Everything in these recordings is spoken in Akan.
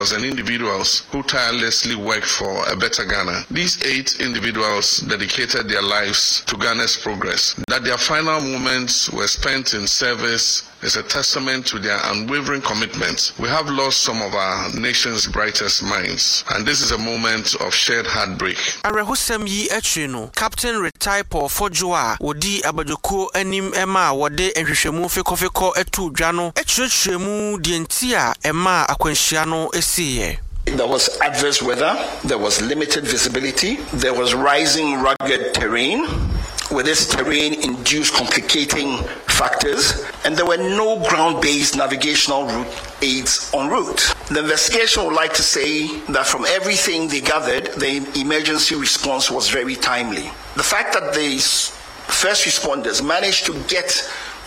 and individuals who tirelessly worked for a better Ghana. These 8 individuals dedicated their lives to Ghana's progress. That their final moments were spent in service is a testament to their unwavering commitment. We have lost some of our nation's brightest minds, and this is a moment of shared heartbreak. Arehosem yi etwe Captain retired Paul Fojoa wodi abadoko anim ema wode ehwehwemu fekofeko etu dwa no etwetwemu die ntia ema akwanhia no esiye. There was adverse weather, there was limited visibility, there was rising rugged terrain. With this terrain induced complicating factors, and there were no ground-based navigational route aids en route. The investigation would like to say that from everything they gathered, the emergency response was very timely. The fact that the first responders managed to get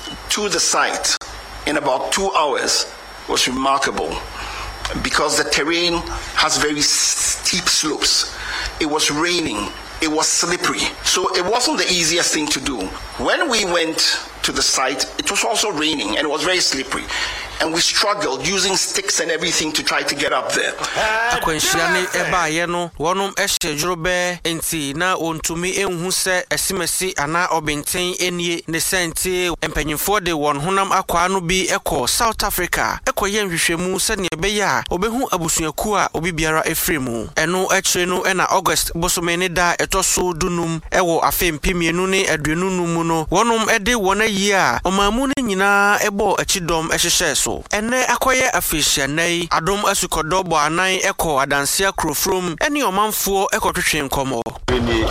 to the site in about 2 hours was remarkable, because the terrain has very steep slopes. It was raining. It was slippery. So it wasn't the easiest thing to do. When we went to the site, it was also raining and it was very slippery. And we struggled using sticks and everything to try to get up there. Akwanhia eba ye no wonum ehye be enti na ontumi enhu se esimesi ana obenten enie ne sente empanyimfo de won honam akwa no bi ekọ South Africa ekoye nhwehwemu se ne be ya obehu abusuaku a obi biara efremu eno ekire no na August bosome ne da etoso dunum ewo afempemienu ne aduenunum no wonum ede wona yi a omamu ne nyina ebo akidom ehyehyɛ so ene akoye afisia nei adom asukodobo anan eko adansia krofrom ene omanfo ekotwetwe nkomo ni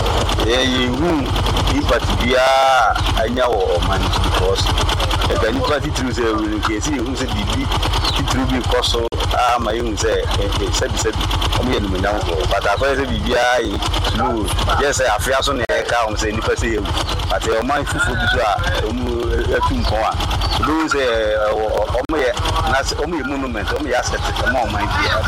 yehu ibatibia anya wo man because ebani party through say we can see who say bibi through be koso ma you say sabi omo ye no nyam ko but afa say bibia slow yes afia so na e ka o say nipa say but o man fufu bi so a omo atum ko a do say omo ye na omo ye monument omo ye asset omo man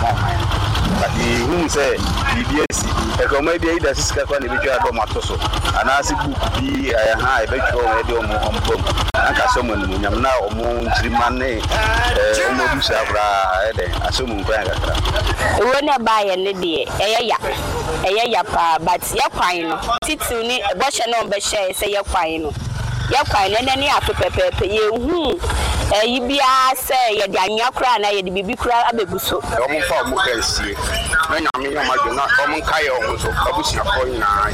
bi but who say bibia si e ko ma bi ida sika kwa na bi twa do matoso ana si book bi ha e be twa e de omo ombom anka so mo no nyam na omo ntirimane omo bi sa bra e de asomu nkwan kakra wona ba ye ne de eya pa but ye kwan no titu ni bo hye no be hye se ye kwan no ye kwan ne ne afepepepe ye hu yi bia se ye de anwa kra na ye de bibi kra abebuso omo fa omo kansie na nyame nyama do na omo nkaye omo so abusia ko nyina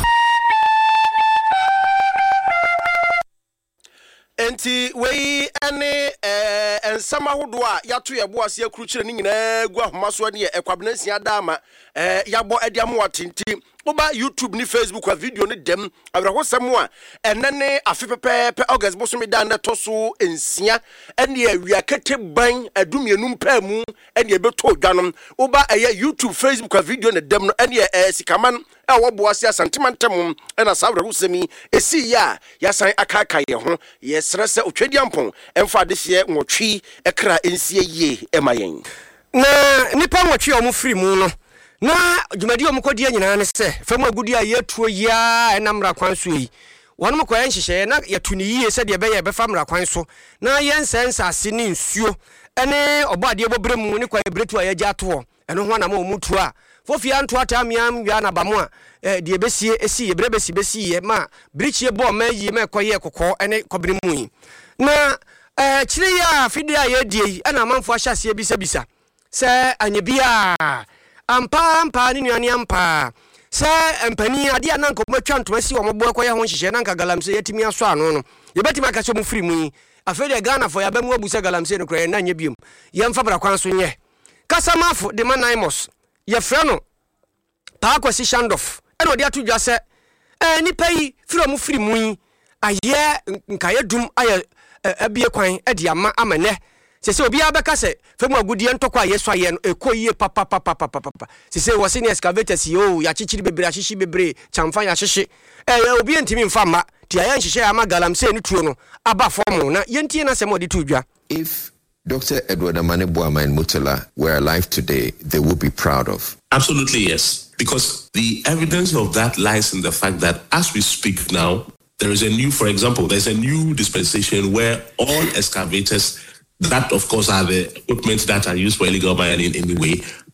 enti wei ene ensama hodo a yato yebo ase akrukyire ni nyina gu ahomaso ne ekwabenansia dama yabo ediamo atenti oba YouTube ni Facebook a video ni dem abrahosem a enene afepepepe August bosome da na toso ensia ene awiakete ban adumienum pamu ene ebeto dwanom oba YouTube Facebook a video ni dem no ene sikaman wo ase asantemantem ena sabrahosemi esi ya san akaka ye ho ye srese otwediampon emfa de hye nwotwi ekra ensie ye emayen na nipa nwotwi o mu free mu no na djumadi o mukodi nyina ne se fam agudi a yetuo ya enamra kwanso yi wonom kwa enhyehyɛ na yatuni yie sɛ de be ye be famra kwan so na yensensa ase ne nsuo ene obade bobremu ne kwa ebretu a yagya to eno ho na ma omutu a fofia nto atamiam ya na bamo a de besie esi ebrebesi besie ma brichie bo ma yi ma koye kokɔ ene kɔbremu yi na kyire ya fide a yedie ana amanfo ahyase bisa sɛ anyebia ampa ni nuane ampa sɛ empani ade a nanka matwa ntoma si wo mbo koye ho hyehyɛ nanka galamse yatimi aso ano no yebetima ka sɛ mu firi mu yi afede Ghana fo ya ba mu abusa galamse no kra na nya biom yemfa bra kwan so nyɛ kasamafo de manaimos ye frɛ no Paakwasi Shandoff eno de ato dwa sɛ nipa yi firi mu yi ayɛ nkaye dum ayɛ abie kwan de ama amane sese obi abeka se femu agudie ntokwa yeso aye no ekoyie papa sese wo se ne excavators yo ya chichiri bebre ahyeshi bebre chamfa ya hyehye obi entimi mfa ma ti aye nhyehyɛ ama galamse ni tuo no aba form na yentie na sɛm odi to dwa. If Dr. Edward Amane Boamah and Murtala were alive today, they would be proud of. Absolutely yes, because the evidence of that lies in the fact that as we speak now, there's a new dispensation where all excavators that, of course, are the equipment that are used for illegal mining in the way,